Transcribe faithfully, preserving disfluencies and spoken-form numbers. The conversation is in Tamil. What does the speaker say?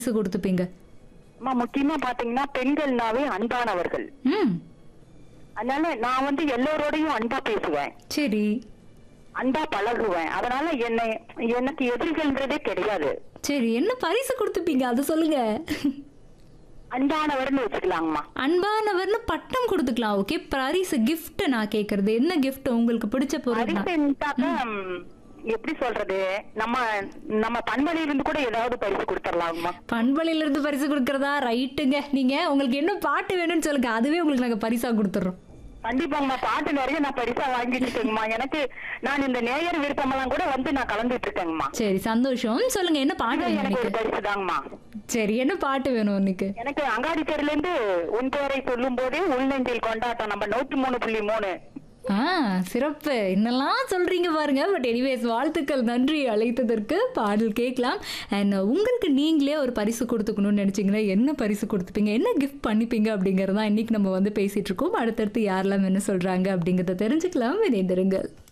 பரிசு கொடுத்துப்பீங்க? அம்மா முக்கியமா பாத்தீங்கன்னா பெண்கள்னாவே அன்பானவர்கள். ம். அதனால நான் வந்து எல்லோரோடையும் அன்பா பேசுவேன், சரி. அன்பா பழகுவேன். அதனால என்னை எனக்கு எதிரிகள்ன்றதே கிடையாது. சரி. என்ன பரிசு கொடுத்துப்பீங்க? அத சொல்லுங்க. அன்பானவர்னு வச்சுக்கலாங்கம்மா. அன்பானவர்னு பட்டம் கொடுத்துக்கலாம். ஓகே. பரிசு கிஃப்ட் நான் கேக்குறது. என்ன கிஃப்ட் உங்களுக்கு பிடிச்ச பொருள் தான்? பரிசுட்டாக்க எப்படி சொல்றது, நம்ம நம்ம பண்பலையில இருந்து கூட ஏதாவது பரிசு கொடுத்துடலாங்கம்மா. பண்பலையில இருந்து பரிசு கொடுக்கறதா? ரைட்டுங்க. நீங்க உங்களுக்கு என்ன பாட்டு வேணும்னு சொல்லுங்க. அதுவே உங்களுக்கு நாங்க பரிசா கொடுத்துறோம். கண்டிப்பாங்கம்மா. பாட்டு நிறைய நான் பரிசா வாங்கிட்டு இருக்கேங்கம்மா. எனக்கு நான் இந்த நேயர் விருப்பமெல்லாம் கூட வந்து நான் கலந்துட்டு இருக்கேங்கம்மா. சரி, சந்தோஷம். சொல்லுங்க என்ன பாட்டு வேணும் எனக்கு ஒரு இன்னைக்கு? பரிசு தாங்கம்மா. சரி, என்ன பாட்டு வேணும் இன்னைக்கு? எனக்கு அங்காடி தெருல இருந்து உன் பேரை சொல்லும் போதே உள்நெஞ்சில் கொண்டாட்டம் நம்ம நூற்றி மூணு புள்ளி மூணு. ஆ, சிறப்பு. என்னெல்லாம் சொல்றீங்க பாருங்க. பட் எனிவேஸ், வாழ்த்துக்கள். நன்றி அழைத்ததற்கு. பாடல் கேட்கலாம். அண்ட் உங்களுக்கு நீங்களே ஒரு பரிசு கொடுத்துக்கணும்னு நினைச்சீங்கன்னா என்ன பரிசு கொடுத்துப்பீங்க, என்ன கிஃப்ட் பண்ணிப்பீங்க அப்படிங்கறதான் இன்னைக்கு நம்ம வந்து பேசிட்டு இருக்கோம். அடுத்தடுத்து யாரெல்லாம் என்ன சொல்றாங்க அப்படிங்கறத தெரிஞ்சுக்கலாம். இணைந்திருங்கள்.